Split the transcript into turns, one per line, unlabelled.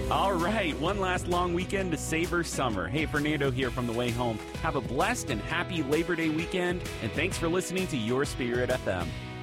All right, one last long weekend to savor summer. Hey, Fernando here from The Way Home. Have a blessed and happy Labor Day weekend, and thanks for listening to Your Spirit FM.